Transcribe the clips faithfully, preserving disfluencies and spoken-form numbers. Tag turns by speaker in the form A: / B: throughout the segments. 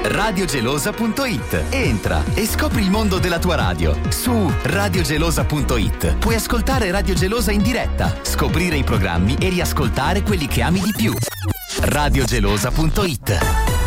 A: radiogelosa punto it. Entra e scopri il mondo della tua radio. Su radiogelosa punto it puoi ascoltare Radio Gelosa in diretta, scoprire i programmi e riascoltare quelli che ami di più. radiogelosa punto it.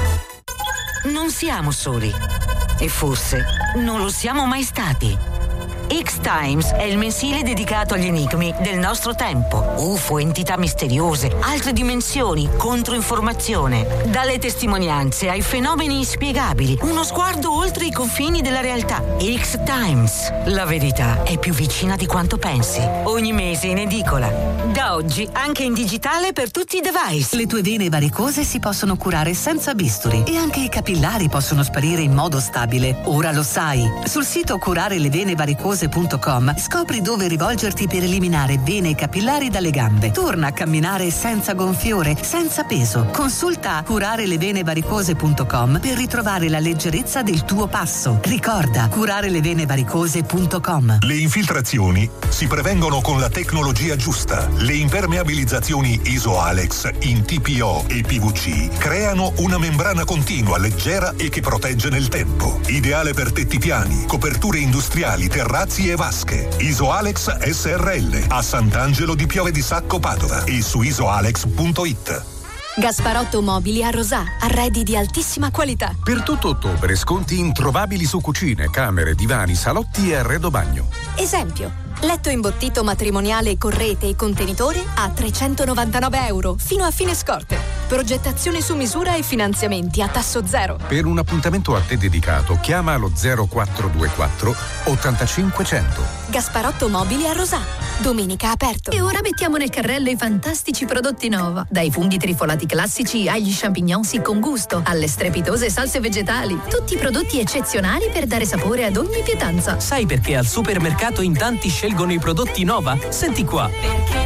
B: Non siamo soli. E forse non lo siamo mai stati. X-Times è il mensile dedicato agli enigmi del nostro tempo. U F O, entità misteriose, altre dimensioni, controinformazione. Dalle testimonianze ai fenomeni inspiegabili. Uno sguardo oltre i confini della realtà. X-Times. La verità è più vicina di quanto pensi. Ogni mese in edicola. Da oggi anche in digitale per tutti i device.
C: Le tue vene varicose si possono curare senza bisturi e anche i capillari possono sparire in modo stabile. Ora lo sai. Sul sito curare le vene varicose punto com scopri dove rivolgerti per eliminare vene e capillari dalle gambe. Torna a camminare senza gonfiore, senza peso. Consulta curare le vene varicose punto com per ritrovare la leggerezza del tuo passo. Ricorda, curare le vene varicose punto com.
D: Le infiltrazioni si prevengono con la tecnologia giusta. Le impermeabilizzazioni Isoalex in T P O e P V C creano una membrana continua, leggera e che protegge nel tempo. Ideale per tetti piani, coperture industriali, terrazzi e vasche. Isoalex S R L a Sant'Angelo di Piove di Sacco, Padova e su isoalex punto it.
E: Gasparotto Mobili a Rosà, arredi di altissima qualità.
F: Per tutto ottobre sconti introvabili su cucine, camere, divani, salotti e arredo bagno.
E: Esempio, letto imbottito matrimoniale con rete e contenitore a trecentonovantanove euro fino a fine scorte. Progettazione su misura e finanziamenti a tasso zero.
F: Per un appuntamento a te dedicato chiama lo zero quattro due quattro ottantacinque cento.
E: Gasparotto Mobili a Rosà, domenica aperto.
G: E ora mettiamo nel carrello i fantastici prodotti Nova. Dai funghi trifolati classici agli champignon sì con gusto, alle strepitose salse vegetali. Tutti prodotti eccezionali per dare sapore ad ogni pietanza.
H: Sai perché al supermercato in tanti scelgono i prodotti Nova? Senti qua.
I: Perché